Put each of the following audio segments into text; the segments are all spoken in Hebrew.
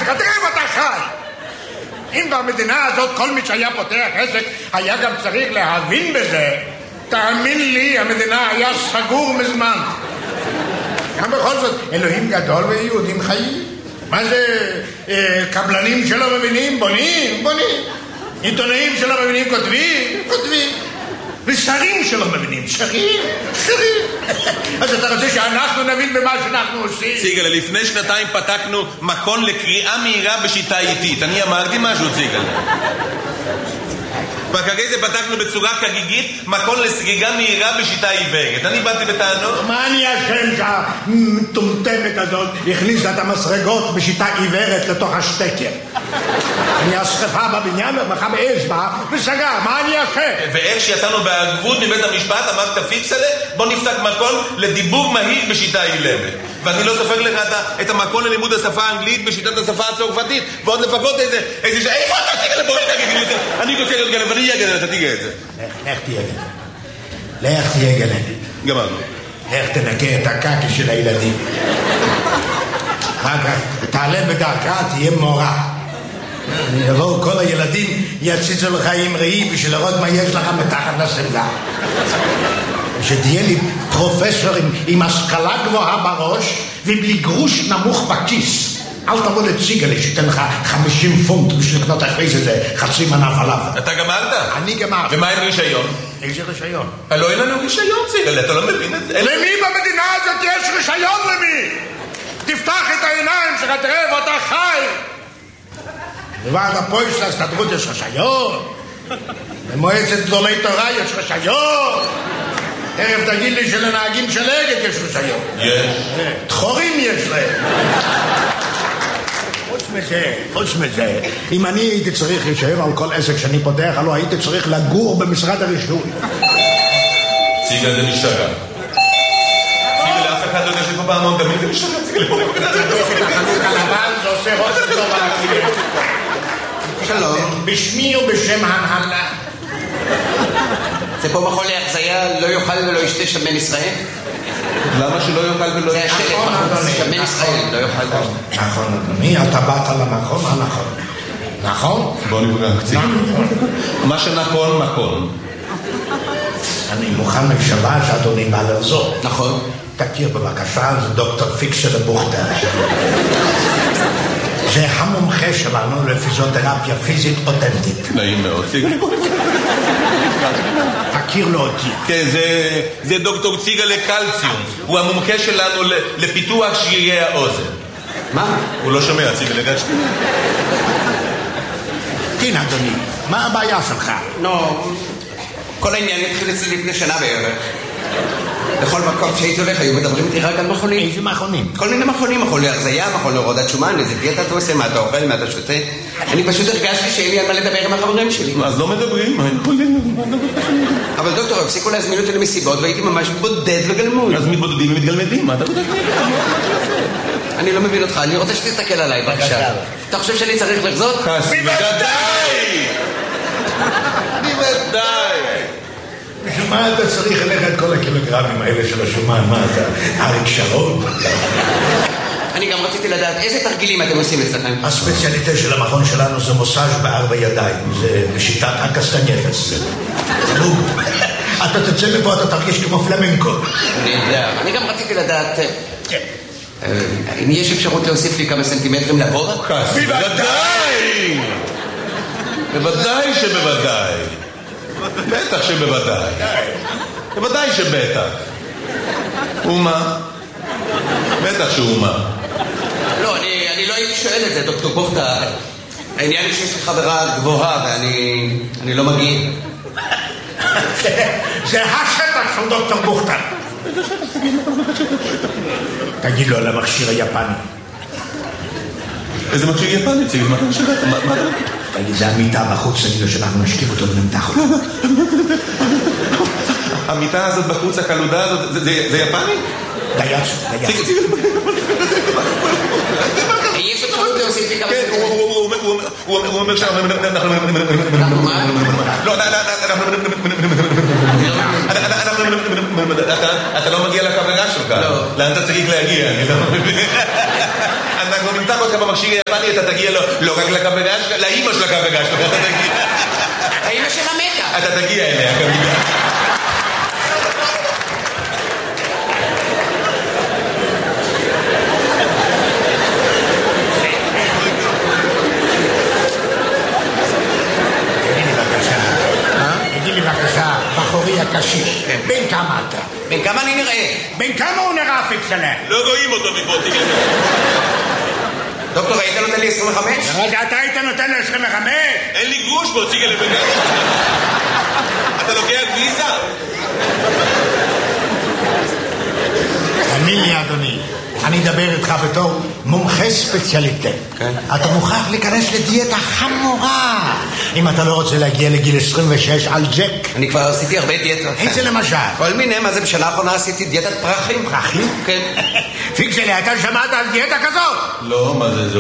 תראה אתה חי. אם במדינה הזאת כל מי שהיה פותח עסק היה גם צריך להבין בזה, תאמין לי, המדינה היה סגור מזמן. גם בכל זאת, אלוהים גדול ויהודים חיים. מה זה קבלנים שלא מבינים? בונים. עיתונאים שלא מבינים כותבים. ושרים שלא מבינים, שרים. אז אתה רוצה שאנחנו נבין במה שאנחנו עושים? ציגל, לפני שנתיים פתחנו מכון לקריאה מהירה בשיטה איטית. אני אמרתי משהו, ציגל. וכרגע זה פתחנו בצורה חגיגית מכון לסגיגה מהירה בשיטה עיוורת. אני באתי בטענות. מה אני אשם שהמטומטמת הזאת הכניסה את המסרגות בשיטה עיוורת לתוך השטקר? אני השרפה בבניין ומחה באש בה וסגר, מה אני אשם? ואיך שיצאנו בהגבות מבית המשפט אמרת פיקסלה, בוא נפתח מכון לדיבור מהיר בשיטה אילמת. ואני לא סופר לך את המכון ללימוד השפה האנגלית בשיטת השפה הצרפתית, ועוד לפחות איזה איפה אתה תיגע לבוא תגיד לי, אני רוצה להיות גלב, אני אהיה גלב, אתה תיגע את זה. לך תהיה גלב. גמרנו. לך תנקה את הקקי של הילדים. אחר כך תעלה בדרכה, תהיה מורה. יבואו כל הילדים, יציצו לך עם ראי בשביל לראות מה יש לך מתחת לשמלה. שתהיה לי פרופסור עם השכלה גבוהה בראש ובלי גרוש נמוך בכיס. אל תבוא לציגלי שתן לך 50 פונט בשביל לקנות אחרי זה חצי מנה פלאפל. אתה גמרת? אני גמר. ומה עם רישיון? איזה רישיון? לא אין לנו רישיון, ציגלי, אתה לא מבין את זה? למי במדינה הזאת יש רישיון למי? תפתח את העיניים שלך, תראה ואתה חי. בוועד הפועל של ההסתדרות יש רישיון. במועצת גדולי תורה יש רישיון. תכף תגיד לי שלנהגים של אגד יש רישיון. יש. דחורים יש להם. חוץ מזה, אם אני הייתי צריך רישיון על כל עסק שאני פותח, הלוא הייתי צריך לגור במשרד הרישוי. ציגל זה משתגע. ציגל לאף אחד לא יודע שלי פה פעמון, גם אם זה משתגע, ציגל פה. תדחת את החנות הלבן, זה עושה ראש טוב על הכלים. שלום. בשמי ובשם ההנהלה. זה פה מכון להחזיה, לא יאכל ולא ישתה שמן ישראל? למה שלא יאכל ולא זה ישתה? השלט בחוץ, שמן ישראל, לא יאכל ולא ישתה. נכון, אדוני, אתה באת למכון הנכון. נכון? בוא נפגע קצת. מה שנכון, מכון. אני מוכן לשבע שאדוני בא לעזור. נכון. תכיר בבקשה, זה דוקטור פיקסלה בוכטר. זה המומחה שלנו לפיזיותרפיה פיזית אותנטית. נעים מאוד. תכיר לו אותי. כן, זה דוקטור ציגה לקלציום. הוא המומחה שלנו לפיתוח שרירי האוזן. מה? הוא לא שומע, ציגה לגשתי. כן, אדוני, מה הבעיה שלך? כל העניין התחיל אצלי לפני שנה בערך. בכל מקום שהייתי הולך היו מדברים איתי רק על מכונים. איזה מכונים? כל מיני מכונים, מכון להרזיה, מכון להורדת שומן, איזה דיאטה אתה עושה, מה אתה אוכל, מה אתה שותה. אני פשוט הרגשתי שאין לי על מה לדבר עם החברים שלי. אז לא מדברים. אבל דוקטור, הפסיקו להזמין אותי למסיבות והייתי ממש בודד וגלמוד. אז מתבודדים ומתגלמדים, מה אתה בודד? אני לא מבין אותך, אני רוצה שתסתכל עליי בבקשה. אתה חושב שאני צריך לחזות? בוודאי! בוודאי! בשביל מה אתה צריך ללכת את כל הקילוגרמים האלה של השומן? מה אתה? אריק שרון? אני גם רציתי לדעת איזה תרגילים אתם עושים אצלכם. הספציאליטה של המכון שלנו זה מוסאז' בארבע ידיים. זה בשיטת הקסטנייטס. אתה תצא מפה, אתה תרגיש כמו פלמנקו. אני יודע. אני גם רציתי לדעת אם יש אפשרות להוסיף לי כמה סנטימטרים לגובה? בוודאי! בוודאי שבוודאי. בטח שבוודאי. בוודאי שבטח. ומה? בטח שאומה. לא, אני לא הייתי שואל את זה, דוקטור בוכטה. העניין היא שיש לי חברה גבוהה ואני לא מגיע. זה השטח של דוקטור בוכטה. תגיד לו על המכשיר היפני. איזה מכשיר יפני? תגיד, מה אתה משגע? תגיד, זה המיטה בחוץ, תגיד לו שאנחנו נשקיף אותו ונמתח אותו. המיטה הזאת בחוץ, הקלודה הזאת, זה יפני? דייץ. יש אפשרות להוסיף לי כמה סנטימטרים. הוא אומר שאנחנו... לא, אתה לא מגיע לחברה שלך. לאן אתה צריך להגיע? אנחנו אנחנו נמתח אותך במכשיר היפני, אתה תגיע לא רק לקבגה שלך, לאמא של הקבגה שלך, אתה תגיע. האמא שלה מתה. אתה תגיע אליה, כמובן. תגיד לי בבקשה, בחורי הקשיש, בן כמה אתה? בן כמה אני נראה? בן כמה הוא נראה פיקסלה? לא רואים אותו מפה, תגיד. דוקטור, היית נותן לי 25? רגע, אתה היית נותן לו 25? אין לי גרוש בו, ציגה לבן. אתה לוקח ויזה? תאמין לי, אדוני, אני אדבר איתך בתור מומחה ספציאליטה. אתה מוכרח להיכנס לדיאטה חמורה אם אתה לא רוצה להגיע לגיל 26 על ג'ק. אני כבר עשיתי הרבה דיאטות. איזה למשל? כל מיני, מה זה בשנה האחרונה עשיתי דיאטת פרחים. פרחים? כן. פיקסלי, אתה שמעת על דיאטה כזאת? לא, מה זה?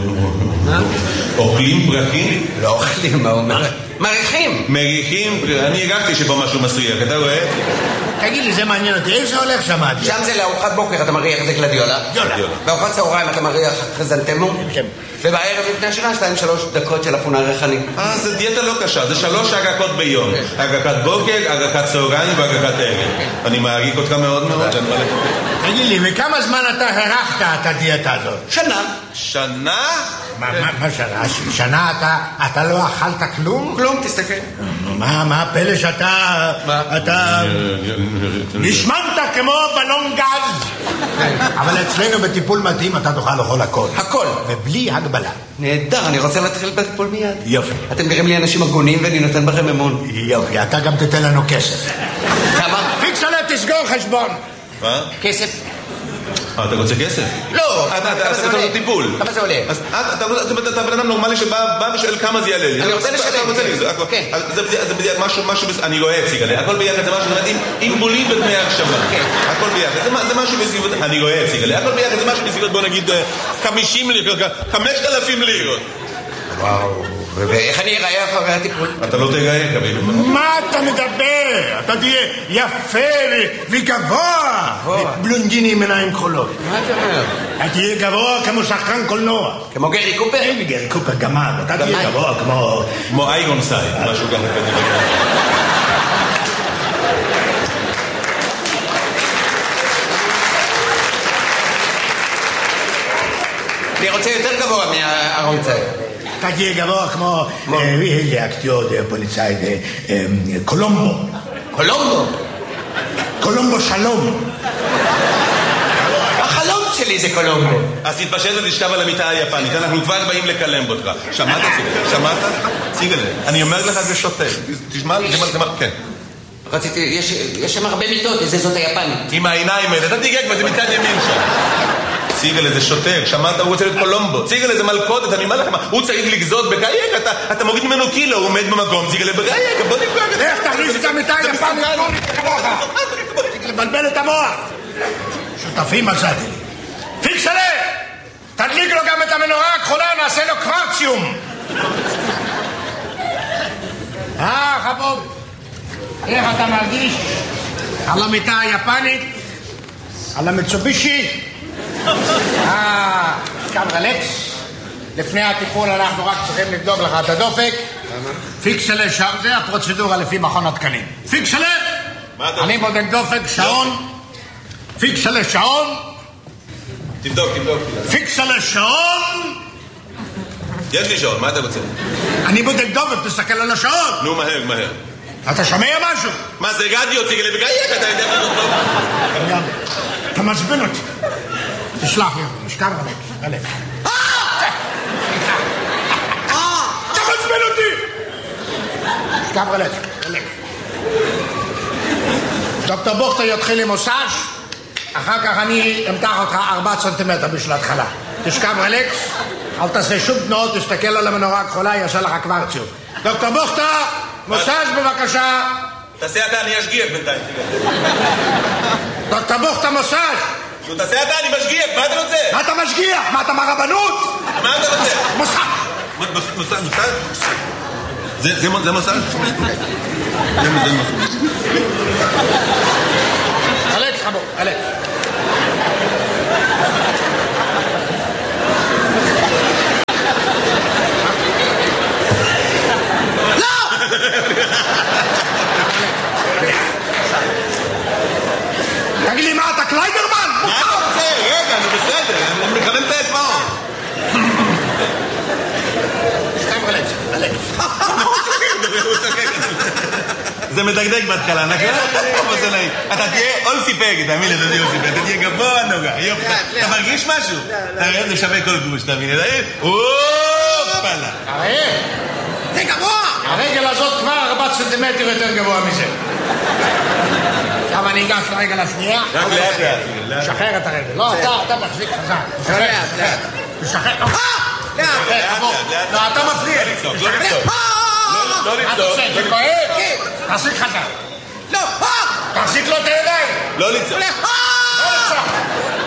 אוכלים פרחים? לא אוכלים, מה אומר? מריחים. מריחים? אני הגעתי שבו משהו מסריח, אתה רואה? תגיד לי, זה מעניין אותי, איך זה הולך שם? שם זה לארוחת בוקר, אתה מריח את זה גלדיולה. בארוחת צהריים אתה מריח חזנטמו. ובערב לפני השנה 2-3 דקות של אפונה ריחני. זה דיאטה לא קשה, זה 3 הגקות ביום. הגקת בוקר, הגקת צהריים והגקת ערב. אני מעריך אותך מאוד מאוד. תגיד לי, וכמה זמן אתה הרחת את הדיאטה הזאת? שנה. שנה? מה שנה? שנה אתה לא אכלת כלום? כלום, תסתכל. מה הפלא שאתה... אתה... נשמנת כמו בלון גז. אבל אצלנו בטיפול מתאים אתה תוכל לאכול הכל. הכל. ובלי הגבלה. נהדר, אני רוצה להתחיל בטיפול מיד. יופי. אתם נראים לי אנשים הגונים ואני נותן בכם אמון. יופי, אתה גם תתן לנו כסף. כמה? פיקסלה, תסגור חשבון. מה? כסף. אתה רוצה כסף? לא. אתה רוצה לו טיפול. כמה זה עולה? אתה בן אדם נורמלי שבא ושואל כמה זה יעלה לי. אני רוצה לשלם. כן. זה משהו, אני לא אציג עליה. הכל ביחד זה משהו, עם בולים ודמי הקשבה. הכל ביחד. זה משהו בסביבות, אני לא אציג עליה. הכל ביחד זה משהו בסביבות, בוא נגיד 50 לירות, 5,000 לירות. וואו. ואיך אני אראה אחרי הטיפול? אתה לא תראה, קביל. מה אתה מדבר? אתה תהיה יפה וגבוה. בלונדיני עם עיניים כחולות. מה אתה אומר? אתה תהיה גבוה כמו שחקן קולנוע. כמו גרי קופר? אין גרי קופר גמד. אתה תהיה גבוה כמו אייגון סייד, משהו ככה. אני רוצה יותר גבוה מהארון צייד. אתה תהיה גבוה כמו אקטיור פוליצאי קולומבו. קולומבו? קולומבו שלום. החלום שלי זה קולומבו. אז תתפשט ותשכב על המיטה היפנית, אנחנו כבר באים לקלם אותך. שמעת? שמעת? ציגה לזה. אני אומר לך זה שוטה. תשמע, כן. רציתי, יש שם הרבה מיטות, איזה זאת היפנית. עם העיניים האלה, אתה תיגע כבר, זה מצד ימין שם. ציגלה זה שוטר, שמעת? הוא רוצה להיות קולומבו. ציגלה זה מלכודת, אני אומר לך מה, הוא צריך לגזות בגייק, אתה מוריד ממנו קילו, הוא עומד במקום, ציגלה בגייק, בוא נפגע. איך תכניס את המיטה היפנית? לבלבל את המוח. שותפים מצאתי לי. פיקסלה! תדליק לו גם את המנורה הכחולה, נעשה לו קוורציום. חבוב. איך אתה מרגיש? על המיטה היפנית? על המיצובישי? קם רלקס. לפני הטיפול אנחנו רק צריכים לבדוק לך את הדופק. פיקסלה שם, זה הפרוצדורה לפי מכון התקנים. פיקסלה! אני בודק דופק, שעון. פיקסלה שעון. תבדוק. פיקסלה שעון. יש לי שעון, מה אתה רוצה? אני בודק דופק, תסתכל על השעון. נו, מהר. אתה שומע משהו? מה זה רדיו, ציגלה בגייק, אתה יודע מה זאת טוב? אתה מעצבן אותי. תשלח לי, משכב הלב. אתה מעצבן אותי! משכב הלב. דוקטור בוכטר יתחיל עם מוסאז', אחר כך אני אמתח אותך 4 סנטימטר בשביל ההתחלה. תשכב רלקס, אל תעשה שום תנועות, תסתכל על המנורה הכחולה, יעשה לך קוורציום. דוקטור בוכטר, מוסאז' בבקשה. תעשה אתה, אני אשגיח בינתיים. דוקטור בוכטר, מוסאז'. תעשה אתה, אני משגיח, מה אתה רוצה? מה אתה משגיח? מה אתה מהרבנות? מה אתה רוצה? מוסאז'. זה מוסאז'? זה מוסאז'. חלק, חבו, חלק. זה מדגדג בהתחלה, נכון? אבל זה נעים. אתה תהיה אולסי פג, תאמין לי, אתה תהיה אולסי פג, אתה תהיה גבוה נוגע. אתה מרגיש משהו? תראה, זה שווה כל גרוש, תאמין לי. אופלה. הרי, זה גבוה! הרגל הזאת כבר 4 סנטימטר יותר גבוה מזה. עכשיו אני אגש לרגל השנייה. רק לאט. תשחרר את הרגל. לא, אתה מחזיק חזק. לאט. תשחרר. לאט. לא, אתה מפריע. לא לצעוק. זה כואב? תחזיק חזק. לא, תחזיק לו את הידיים. לא לצעוק. לא לצעוק.